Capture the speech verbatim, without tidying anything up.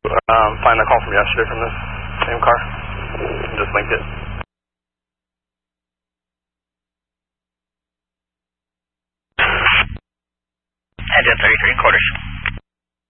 Um, find the call from yesterday from this same car. Just linked it. Engine thirty-three, quarters.